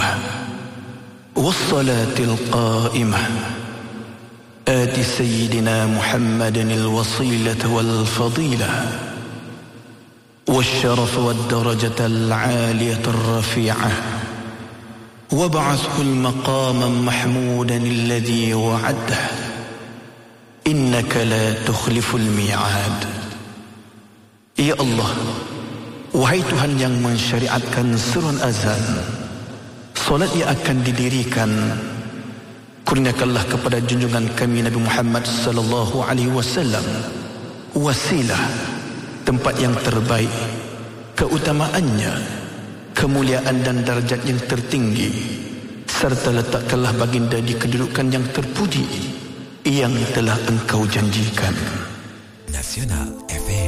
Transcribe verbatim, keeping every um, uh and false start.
والصلاة القائمة آت سيدنا محمد الوصيلة والفضيلة والشرف والدرجة العالية الرفيعة وابعثه المقام محمودا الذي وعده إنك لا تخلف الميعاد. Ya Allah, wahai Tuhan yang mensyariatkan seruan azan, solat yang akan didirikan, kurniakanlah kepada junjungan kami Nabi Muhammad sallallahu alaihi wasallam wasilah, tempat yang terbaik, keutamaannya, kemuliaan dan darjat yang tertinggi, serta letakkanlah baginda di kedudukan yang terpuji yang telah engkau janjikan. Nasional F M.